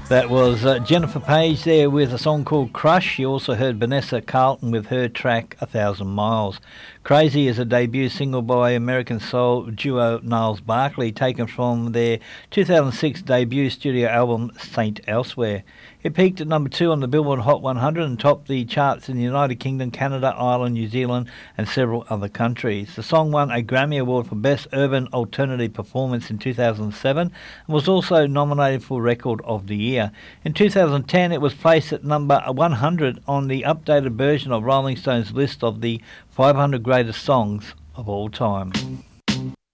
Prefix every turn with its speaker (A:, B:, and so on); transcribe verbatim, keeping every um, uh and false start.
A: That was uh, Jennifer Page there with a song called Crush. You also heard Vanessa Carlton with her track A Thousand Miles. Crazy is a debut single by American soul duo Niles Barkley, taken from their two thousand six debut studio album Saint Elsewhere. It peaked at number two on the Billboard Hot one hundred and topped the charts in the United Kingdom, Canada, Ireland, New Zealand and several other countries. The song won a Grammy Award for Best Urban Alternative Performance in two thousand seven and was also nominated for Record of the Year. In two thousand ten, it was placed at number one hundred on the updated version of Rolling Stone's list of the five hundred greatest songs of all time.